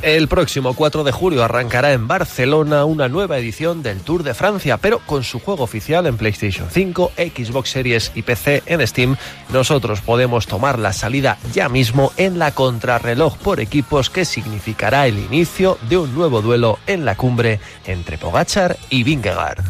El próximo 4 de julio arrancará en Barcelona una nueva edición del Tour de Francia, pero con su juego oficial en PlayStation 5, Xbox Series y PC en Steam. Nosotros podemos tomar la salida ya mismo en la contrarreloj por equipos, que significará el inicio de un nuevo duelo en la cumbre entre Pogačar y Vingegaard.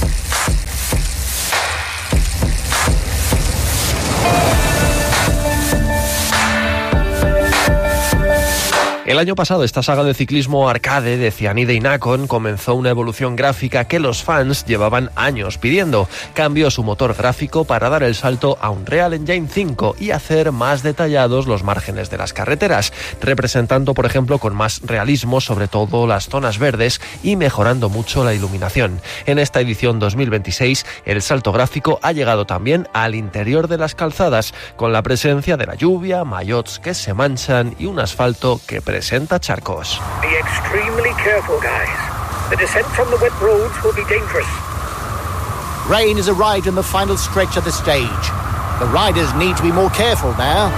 El año pasado esta saga de ciclismo arcade de Cyanide y Nacon comenzó una evolución gráfica que los fans llevaban años pidiendo. Cambió su motor gráfico para dar el salto a Unreal Engine 5 y hacer más detallados los márgenes de las carreteras, representando por ejemplo con más realismo sobre todo las zonas verdes y mejorando mucho la iluminación. En esta edición 2026 el salto gráfico ha llegado también al interior de las calzadas, con la presencia de la lluvia, maillots que se manchan y un asfalto que presenta charcos. Be extremely careful, guys. The descent from the wet roads will be dangerous. Rain has arrived in the final stretch of the stage. The riders need to be more careful now.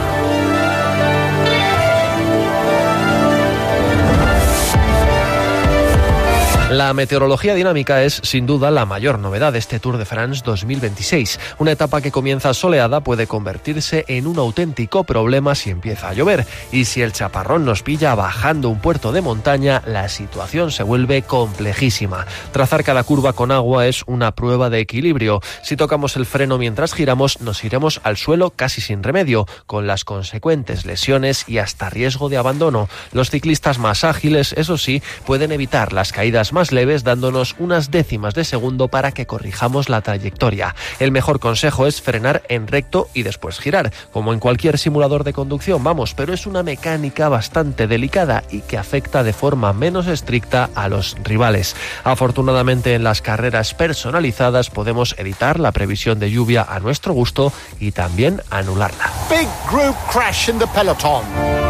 La meteorología dinámica es, sin duda, la mayor novedad de este Tour de France 2026. Una etapa que comienza soleada puede convertirse en un auténtico problema si empieza a llover. Y si el chaparrón nos pilla bajando un puerto de montaña, la situación se vuelve complejísima. Trazar cada curva con agua es una prueba de equilibrio. Si tocamos el freno mientras giramos, nos iremos al suelo casi sin remedio, con las consecuentes lesiones y hasta riesgo de abandono. Los ciclistas más ágiles, eso sí, pueden evitar las caídas más leves, dándonos unas décimas de segundo para que corrijamos la trayectoria. El mejor consejo es frenar en recto y después girar, como en cualquier simulador de conducción, pero es una mecánica bastante delicada y que afecta de forma menos estricta a los rivales. Afortunadamente, en las carreras personalizadas podemos editar la previsión de lluvia a nuestro gusto y también anularla. Big group crash in the peloton.